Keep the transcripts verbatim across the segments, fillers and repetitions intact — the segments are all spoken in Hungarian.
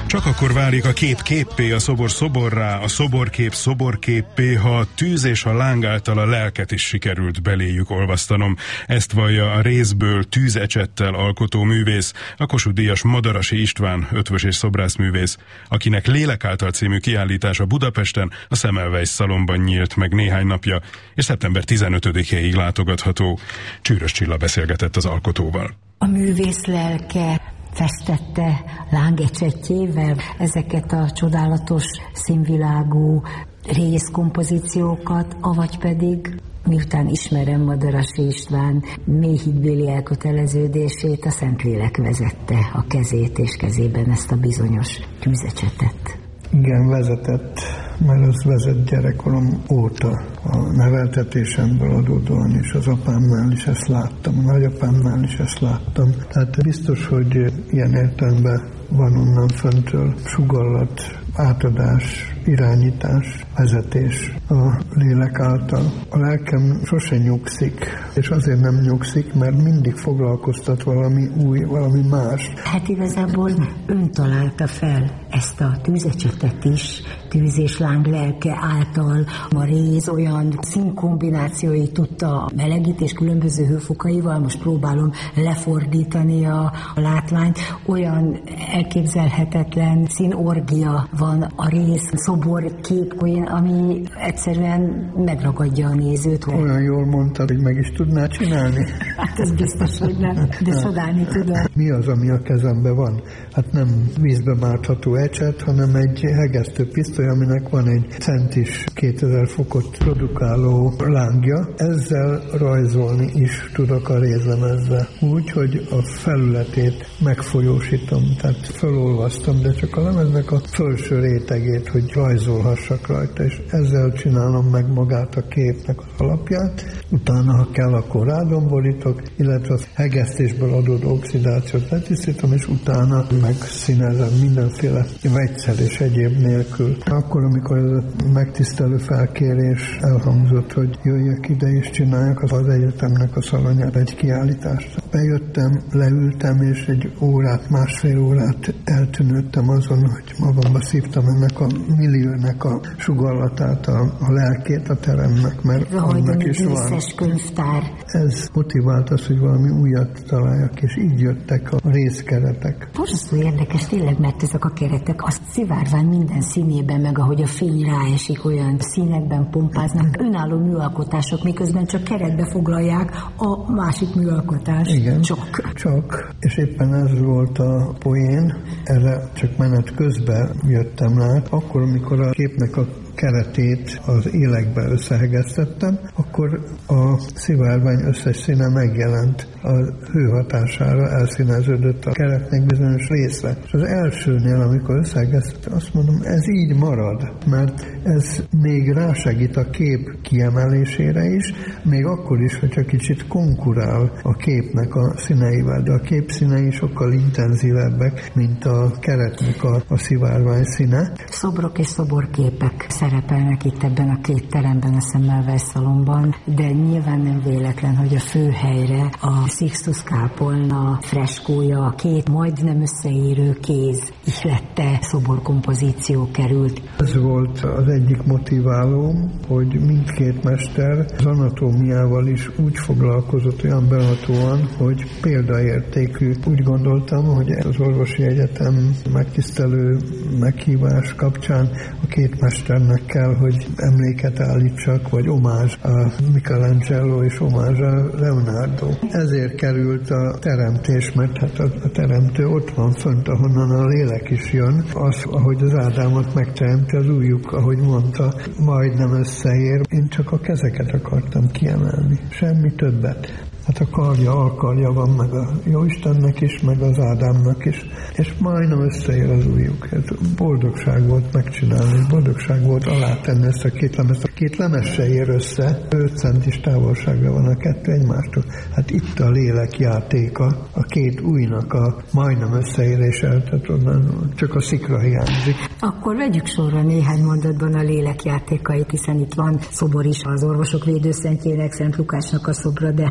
Csak akkor válik a kép képpé, a szobor szoborrá, a szoborkép szoborképpé, ha a tűz és a láng által a lelket is sikerült beléjük olvasztanom. Ezt vallja a részből tűzecsettel alkotó művész, a Kossuth-díjas Madarasi István ötvös és szobrászművész, akinek Lélek által című kiállítása Budapesten a Semmelweis Szalonban nyílt meg néhány napja, és szeptember tizenötödikéig látogatható. Csűrös Csilla beszélgetett az alkotóval. A művész lelke festette lángecsetjével ezeket a csodálatos színvilágú részkompozíciókat, avagy pedig, miután ismerem Madarasi István mély hitbéli elköteleződését, a Szentlélek vezette a kezét és kezében ezt a bizonyos tűzecsetet. Igen, vezetett, mert az vezet gyerekkorom óta. A neveltetésemből adódóan is, az apámnál is ezt láttam, a nagyapámnál is ezt láttam. Tehát biztos, hogy ilyen értelemben van onnan föntől sugallat, átadás, irányítás, vezetés a lélek által. A lelkem sose nyugszik, és azért nem nyugszik, mert mindig foglalkoztat valami új, valami más. Hát igazából ön találta fel ezt a tűzecsetet is, tűz és láng lelke által. A réz olyan színkombinációi tudta a melegítés különböző hőfokaival, most próbálom lefordítani a, a látványt, olyan elképzelhetetlen színorgia van a réz szobor kép, olyan, ami egyszerűen megragadja a nézőt. Olyan jól mondtad, hogy meg is tudnád csinálni? Hát ez biztos, hogy nem, de csodálni tudom. Mi az, ami a kezemben van? Hát nem vízbe mártható ecset, hanem egy hegesztő pisztoly, aminek van egy centis kétezer fokot produkáló lángja. Ezzel rajzolni is tudok a rézlemezzel. Úgy, hogy a felületét megfolyósítom, tehát felolvasztom, de csak a lemeznek a felső rétegét, hogy rajzolhassak rajta, és ezzel csinálom meg magát a képnek az alapját. Utána, ha kell, akkor rádomborítok, illetve a hegesztésből adódó oxidációt letisztítom, és utána megszínezem mindenféle vegyszer és egyéb nélkül. Akkor, amikor ez a megtisztelő felkérés elhangzott, hogy jöjjek ide és csináljak az egyetemnek a szalonjára egy kiállítást. Bejöttem, leültem, és egy órát, másfél órát eltűnődtem azon, hogy magamba szívtam ennek a milliónek a sugallatát, a, a lelkét a teremnek, mert annak is van. Könyvtár. Ez motivált az, hogy valami újat találjak, és így jöttek a részkeretek. Borzasztó érdekes tényleg, mert ezek a keretek azt szivárván minden színében, meg ahogy a fény ráesik, olyan színekben pompáznak, önálló műalkotások, miközben csak keretbe foglalják a másik műalkotást. Igen, csak. Csak. És éppen ez volt a poén, erre csak menet közben jöttem rá. Akkor, amikor a képnek a keretét az élekbe összehegeztettem, akkor a szivárvány összes színe megjelent. A hő hatására elszíneződött a keretnek bizonyos része. És az elsőnél, amikor összehegeztettem, azt mondom, ez így marad, mert ez még rásegít a kép kiemelésére is, még akkor is, hogyha kicsit konkurál a képnek a színeivel, de a kép színei sokkal intenzívebbek, mint a keretnek a, a szivárvány színe. Szobrok és szoborképek szerepelnek itt ebben a két teremben, a Semmelweis Szalonban, de nyilván nem véletlen, hogy a főhelyre a Sixtus kápolna freskója, a két majdnem összeérő kéz ihlette szoborkompozíció került. Ez volt az egyik motiválóm, hogy mindkét mester az anatómiával is úgy foglalkozott olyan behatóan, hogy példaértékű. Úgy gondoltam, hogy az orvosi egyetem megtisztelő meghívás kapcsán a két mesternek kell, hogy emléket állítsak, vagy omázs a Michelangelo és omázs a Leonardo. Ezért került a teremtés, mert hát a, a teremtő ott van fönt, ahonnan a lélek is jön. Az, ahogy az Ádámot megteremti, az ujjuk, ahogy mondta, majdnem összeér. Én csak a kezeket akartam kiemelni, semmi többet. Hát a karja, alkarja van meg a Jóistennek is, meg az Ádámnak is, és majdnem összeér az ujjuk. Ez boldogság volt megcsinálni, boldogság volt alátenni ezt a két lemezt. A két lemez se ér össze, öt centis távolságra van a kettő egymástól. Hát itt a lélek játéka, a két ujjnak a majdnem összeérése, tehát onnan csak a szikra hiányzik. Akkor vegyük sorra néhány mondatban a lélek játékait, hiszen itt van szobor is az orvosok védőszentjének, Szent Lukácsnak a szobra, de annak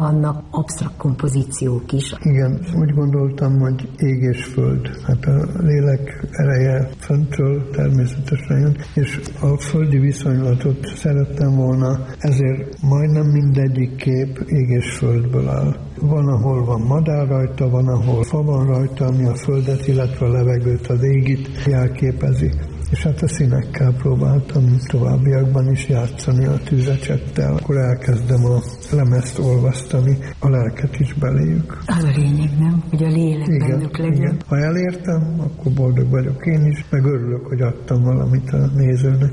absztrakt kompozíciók is. Igen, úgy gondoltam, hogy ég és föld. Hát a lélek ereje föntről természetesen jön, és a földi viszonylatot szerettem volna, ezért majdnem mindegyik kép ég és földből áll. Van, ahol van madár rajta, van, ahol fa van rajta, ami a földet, illetve a levegőt, az égit jelképezi. És hát a színekkel próbáltam továbbiakban is játszani a tűzecsettel. Akkor elkezdem a lemezt olvasztani, a lelket is beléjük. Az a lényeg, nem? Hogy a lélek igen, bennük legyen. Igen. Ha elértem, akkor boldog vagyok én is, meg örülök, hogy adtam valamit a nézőnek.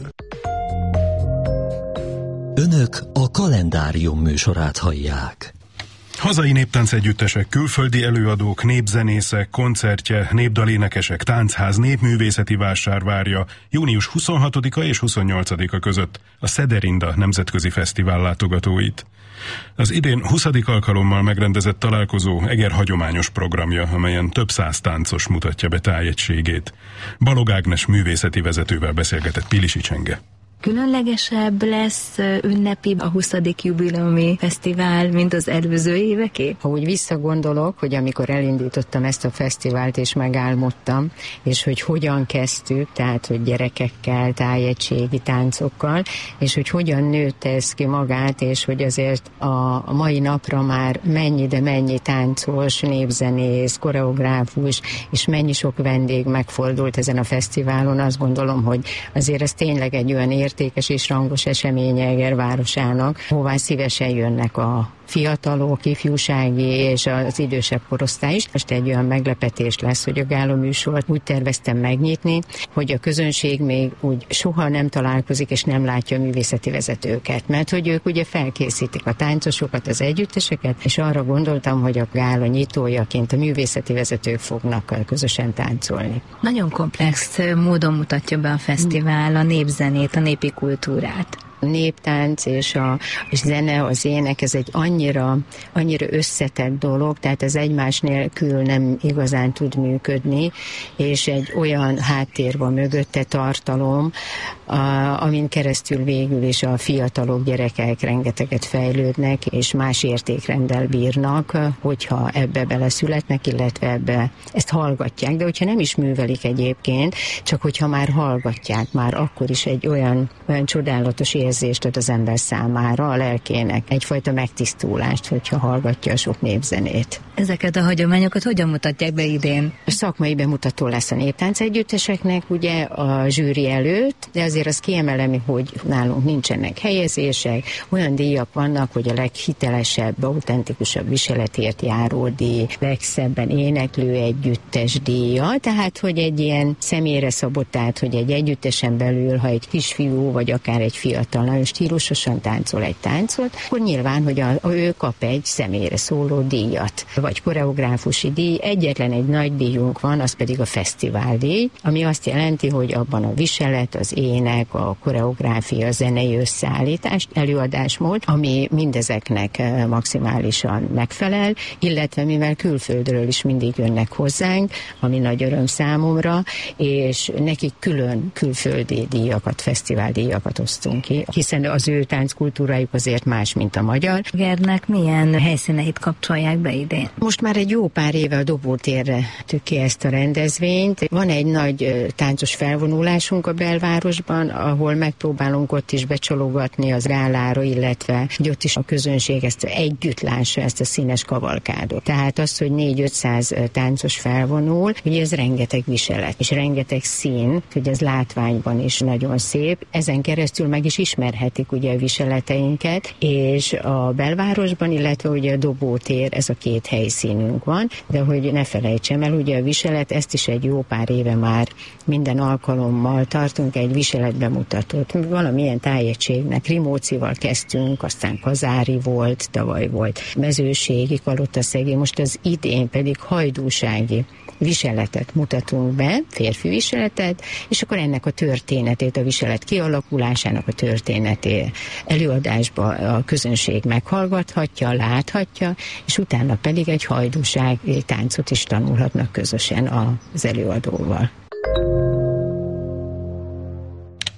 Önök a Kalendárium műsorát hallják. Hazai néptánc együttesek, külföldi előadók, népzenészek, koncertje, népdalénekesek, táncház, népművészeti vásár várja június huszonhatodika és huszonnyolcadika között a Szederinda Nemzetközi Fesztivál látogatóit. Az idén huszadik alkalommal megrendezett találkozó Eger hagyományos programja, amelyen több száz táncos mutatja be tájegységét. Balog Ágnes művészeti vezetővel beszélgetett Pilisi Csenge. Különlegesebb lesz, ünnepi a huszadik jubileumi fesztivál, mint az előző éveké? Ha úgy visszagondolok, hogy amikor elindítottam ezt a fesztivált, és megálmodtam, és hogy hogyan kezdtük, tehát hogy gyerekekkel, tájegységi táncokkal, és hogy hogyan nőtte ez ki magát, és hogy azért a mai napra már mennyi, de mennyi táncos, népzenész, koreográfus, és mennyi sok vendég megfordult ezen a fesztiválon, azt gondolom, hogy azért ez tényleg egy olyan értékes és rangos eseménye Eger városának, hová szívesen jönnek a fiatalok, ifjúsági és az idősebb korosztály is. Most egy olyan meglepetés lesz, hogy a gála műsort úgy terveztem megnyitni, hogy a közönség még úgy soha nem találkozik és nem látja a művészeti vezetőket, mert hogy ők ugye felkészítik a táncosokat, az együtteseket, és arra gondoltam, hogy a gála nyitójaként a művészeti vezetők fognak közösen táncolni. Nagyon komplex módon mutatja be a fesztivál a népzenét, a népi kultúrát. A néptánc és a és zene, az ének, ez egy annyira, annyira összetett dolog, tehát ez egymás nélkül nem igazán tud működni, és egy olyan háttér van mögötte, tartalom, a, amin keresztül végül is a fiatalok, gyerekek rengeteget fejlődnek, és más értékrenddel bírnak, hogyha ebbe beleszületnek, illetve ebbe ezt hallgatják, de hogyha nem is művelik egyébként, csak hogyha már hallgatják, már akkor is egy olyan, olyan csodálatos érzést ad az ember számára, a lelkének egyfajta megtisztulást, hogyha hallgatja a sok népzenét. Ezeket a hagyományokat hogyan mutatják be idén? A szakmai bemutató lesz a néptánc együtteseknek, ugye a zsűri előtt, de azért azt kiemelem, hogy nálunk nincsenek helyezések, olyan díjak vannak, hogy a leghitelesebb, autentikusabb viseletért járó díj, legszebben éneklő együttes díja, tehát hogy egy ilyen személyre szabott, tehát hogy egy együttesen belül, ha egy kisfiú vagy akár egy fiatal nagyon stílusosan táncol egy táncot, akkor nyilván, hogy a, a, ő kap egy személyre szóló díjat, vagy koreográfusi díj. Egyetlen egy nagy díjunk van, az pedig a fesztiváldíj, ami azt jelenti, hogy abban a viselet, az ének, a koreográfia, a zenei összeállítás, előadásmód, ami mindezeknek maximálisan megfelel, illetve mivel külföldről is mindig jönnek hozzánk, ami nagy öröm számomra, és nekik külön külföldi díjakat, fesztiváldíjakat osztunk ki, hiszen az ő tánckultúrájuk azért más, mint a magyar. Egernek milyen helyszíneit kapcsolják be idén? Most már egy jó pár éve a Dobótérre tük ki ezt a rendezvényt. Van egy nagy táncos felvonulásunk a belvárosban, ahol megpróbálunk ott is becsalogatni az gálára, illetve hogy ott is a közönség ezt együtt lássa, ezt a színes kavalkádot. Tehát az, hogy négy-ötszáz táncos felvonul, ugye ez rengeteg viselet, és rengeteg szín, hogy ez látványban is nagyon szép. Ezen keresztül meg is ismerhetik ugye a viseleteinket, és a belvárosban, illetve ugye a Dobótér, ez a két helyszínünk van, de hogy ne felejtsem el, ugye a viselet, ezt is egy jó pár éve már minden alkalommal tartunk egy viseletbemutatót. Valamilyen tájegységnek Rimócival kezdtünk, aztán Kazári volt, tavaly volt Mezőségi, Kalotaszegi, most az idén pedig hajdúsági viseletet mutatunk be, férfi viseletet, és akkor ennek a történetét, a viselet kialakulásának a történetét előadásba a közönség meghallgathatja, láthatja, és utána pedig egy hajdúsági táncot is tanulhatnak közösen az előadóval.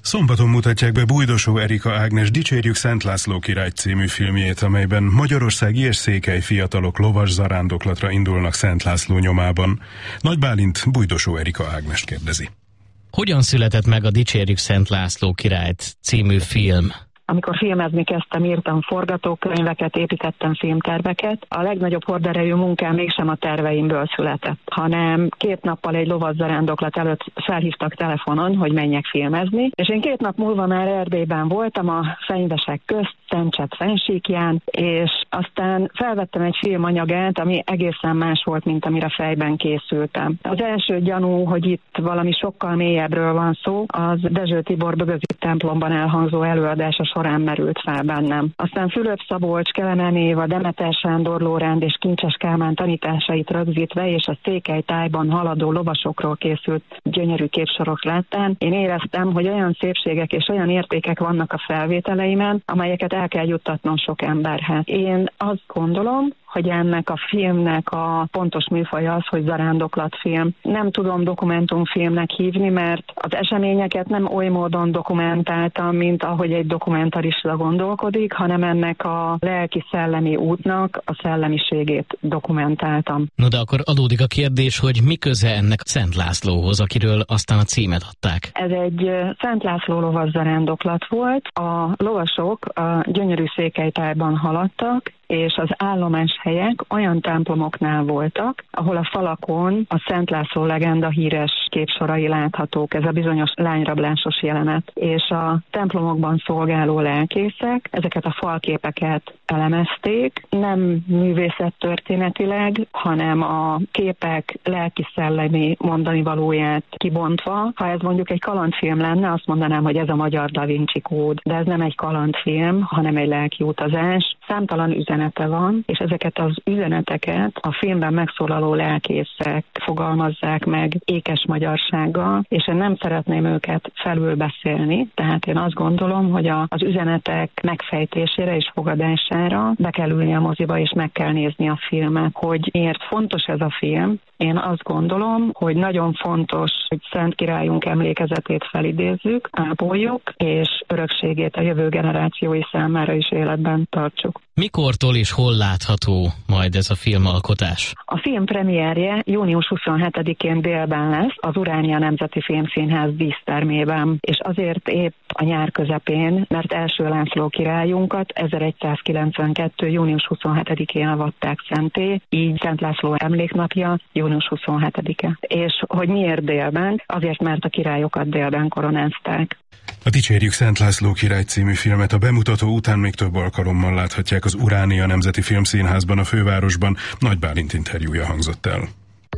Szombaton mutatják be Bújdosó Erika Ágnes Dicsérjük Szent László király című filmjét, amelyben magyarországi és székely fiatalok lovas zarándoklatra indulnak Szent László nyomában. Nagy Bálint Bújdosó Erika Ágnest kérdezi. Hogyan született meg a Dicsérjük Szent László királyt című film? Amikor filmezni kezdtem, írtam forgatókönyveket, építettem filmterveket. A legnagyobb horderejű munkám mégsem a terveimből született, hanem két nappal egy lovazarándoklat előtt felhívtak telefonon, hogy menjek filmezni, és én két nap múlva már Erdélyben voltam a fenyvesek közt, Tencsett fennsíkján, és aztán felvettem egy filmanyagát, ami egészen más volt, mint amire fejben készültem. Az első gyanú, hogy itt valami sokkal mélyebbről van szó, az Dezső Tibor Bögözi templomban elhangzó előadása során merült fel bennem. Aztán Fülöp-Szabolcs, Kelemen Éva, Demeter Sándor Lóránd és Kincses Kálmán tanításait rögzítve, és a székely tájban haladó lovasokról készült gyönyörű képsorok láttán, én éreztem, hogy olyan szépségek és olyan értékek vannak a felvételeimen, amelyeket el kell juttatnom sok emberhez. Én azt gondolom, hogy ennek a filmnek a pontos műfaja az, hogy zarándoklatfilm. Nem tudom dokumentumfilmnek hívni, mert az eseményeket nem oly módon dokumentáltam, mint ahogy egy dokumentarista gondolkodik, hanem ennek a lelki-szellemi útnak a szellemiségét dokumentáltam. No, de akkor adódik a kérdés, hogy mi köze ennek Szent Lászlóhoz, akiről aztán a címet adták? Ez egy Szent László lovas zarándoklat volt. A lovasok a gyönyörű székelytájban haladtak, és az állomáshelyek olyan templomoknál voltak, ahol a falakon a Szent László legenda híres képsorai láthatók, ez a bizonyos lányrablásos jelenet. És a templomokban szolgáló lelkészek ezeket a falképeket elemezték, nem művészettörténetileg, hanem a képek lelki-szellemi mondani valóját kibontva. Ha ez mondjuk egy kalandfilm lenne, azt mondanám, hogy ez a magyar Da Vinci kód, de ez nem egy kalandfilm, hanem egy lelki utazás. Számtalan üzenete van, és ezeket az üzeneteket a filmben megszólaló lelkészek fogalmazzák meg ékes magyarsággal, és én nem szeretném őket felülbeszélni, tehát én azt gondolom, hogy a, az üzenetek megfejtésére és fogadására be kell ülni a moziba, és meg kell nézni a filmet. Hogy miért fontos ez a film? Én azt gondolom, hogy nagyon fontos, hogy Szent Királyunk emlékezetét felidézzük, ápoljuk, és örökségét a jövő generációi számára is életben tartsuk. Mikortól és hol látható majd ez a filmalkotás? A film premierje június huszonhetedikén délben lesz az Uránia Nemzeti Filmszínház dísztermében, és azért épp a nyár közepén, mert első László királyunkat ezeregyszázkilencvenkettő. június huszonhetedikén avatták szenté, így Szent László emléknapja június huszonhetedike. És hogy miért délben? Azért, mert a királyokat délben koronázták. A Dicsérjük Szent László király című filmet a bemutató után még több alkalommal láthatják az Uránia Nemzeti Filmszínházban a fővárosban. Nagy Bálint interjúja hangzott el.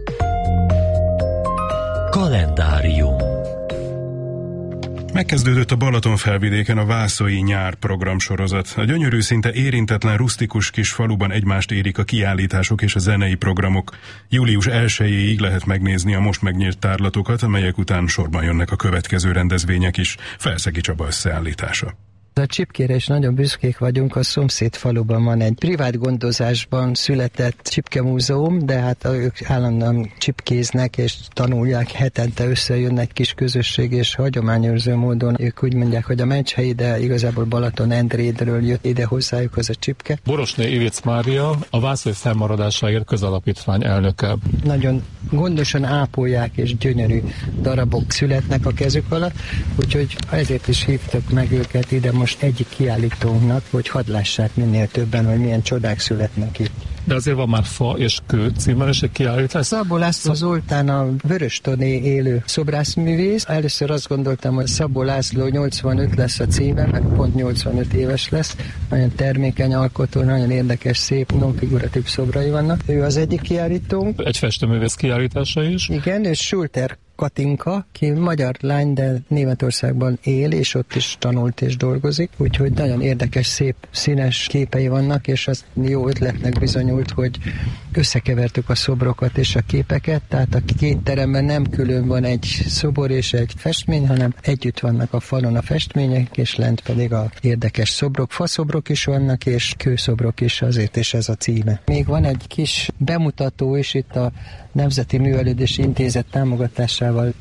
Kalendárium. Megkezdődött a Balatonfelvidéken a Vászai nyár programsorozat. A gyönyörű, szinte érintetlen, rusztikus kis faluban egymást érik a kiállítások és a zenei programok. július elsejéig lehet megnézni a most megnyílt tárlatokat, amelyek után sorban jönnek a következő rendezvények is. Felszegi Csaba összeállítása. A csipkére is nagyon büszkék vagyunk, a szomszéd faluban van egy privát gondozásban született csipkemúzeum, de hát ők állandóan csipkéznek és tanulják, hetente összejön egy kis közösség, és hagyományőrző módon ők úgy mondják, hogy a meccshelyi, de igazából Balaton Endrédről jött ide hozzájuk az a csipke. Borosné Ivic Mária, a Vászai fennmaradásáért közalapítvány elnöke. Nagyon gondosan ápolják, és gyönyörű darabok születnek a kezük alatt, úgyhogy ezért is hívtak meg őket ide most egyik kiállítónknak, hogy hadd lássák minél többen, hogy milyen csodák születnek itt. De azért van már Fa és Kő címmel is egy kiállítás. Szabó László Zoltán a Vöröstoné élő szobrászművész. Először azt gondoltam, hogy Szabó László nyolcvanöt lesz a címe, mert pont nyolcvanöt éves lesz. Nagyon termékeny alkotó, nagyon érdekes, szép, non-figuratív szobrai vannak. Ő az egyik kiállítónk. Egy festőművész kiállítása is. Igen, és Schulter Katinka, ki magyar lány, de Németországban él, és ott is tanult és dolgozik, úgyhogy nagyon érdekes, szép, színes képei vannak, és az jó ötletnek bizonyult, hogy összekevertük a szobrokat és a képeket, tehát a két teremben nem külön van egy szobor és egy festmény, hanem együtt vannak a falon a festmények, és lent pedig a érdekes szobrok, faszobrok is vannak, és kőszobrok is, azért is ez a címe. Még van egy kis bemutató is itt a Nemzeti Művelődési Intézet támogatásával működik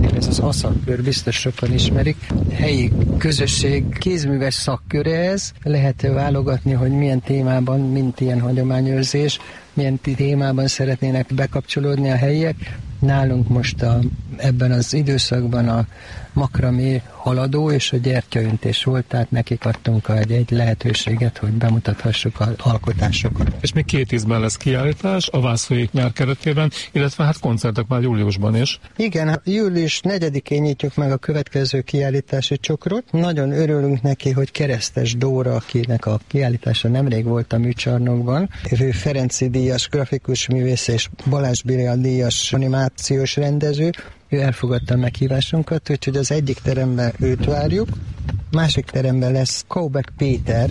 ez az aszakkör, biztos sokan ismerik. Helyi közösség kézműves szakköre ez, lehet válogatni, hogy milyen témában, mint ilyen hagyományőrzés, milyen témában szeretnének bekapcsolódni a helyiek. Nálunk most a, ebben az időszakban a makramé haladó és a gyertyaöntés volt, tehát nekik adtunk egy, egy lehetőséget, hogy bemutathassuk az alkotásokat. És még két ízben lesz kiállítás a Vászlói nyár keretében, illetve hát koncertek már júliusban is. Igen, július negyedikén nyitjuk meg a következő kiállítási csokrot. Nagyon örülünk neki, hogy Keresztes Dóra, akinek a kiállítása nemrég volt a műcsarnokban, ő Ferenci díjas grafikus művész és Balázs Béla díjas animációs rendező, ő elfogadta a meghívásunkat, úgyhogy az egyik teremben őt várjuk, másik teremben lesz Kaubek Péter,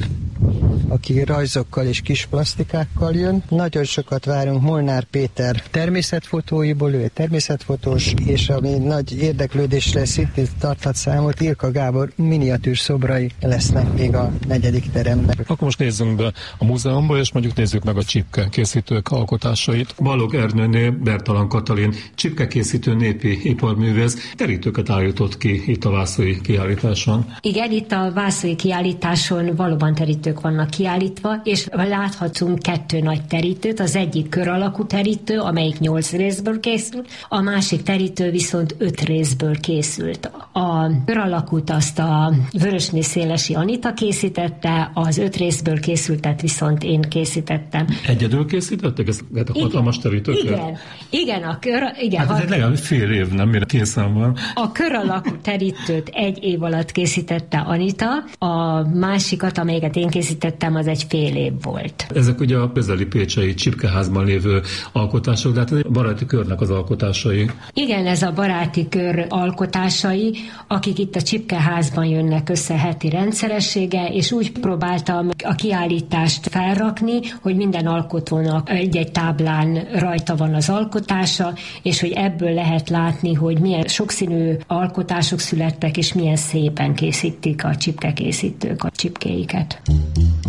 aki rajzokkal és kis plastikákkal jön. Nagyon sokat várunk Molnár Péter természetfotóiból, ő természetfotós, és ami nagy érdeklődés lesz, itt tarthat számot, Ilka Gábor miniatűr szobrai lesznek még a negyedik teremben. Akkor most nézzünk be a múzeumba, és mondjuk nézzük meg a csipke készítők alkotásait. Balog Ernőné Bertalan Katalin, csipke készítő népi iparművész, terítőket állított ki itt a vászlói kiállításon. Igen, itt a vászlói kiállításon valóban terítők vannak kiállítva, és láthatunk kettő nagy terítőt, az egyik kör alakú terítő, amelyik nyolc részből készült, a másik terítő viszont öt részből készült. A kör alakút azt a Vörösné Szélesi Anita készítette, az öt részből készültet viszont én készítettem. Egyedül készítettek ezeket a hatalmas terítőket? Igen, igen, a kör... Igen, hát ez ha, egy legalább fél év, nem, mire készen van. A kör alakú terítőt egy év alatt készítette Anita, a másikat, amelyiket én készítettem, az egy fél év volt. Ezek ugye a közeli pécsei Csipkeházban lévő alkotások, de hát a baráti körnek az alkotásai. Igen, ez a baráti kör alkotásai, akik itt a Csipkeházban jönnek össze heti rendszeressége, és úgy próbáltam a kiállítást felrakni, hogy minden alkotónak egy-egy táblán rajta van az alkotása, és hogy ebből lehet látni, hogy milyen sokszínű alkotások születtek, és milyen szépen készítik a csipkekészítők a csipkéiket.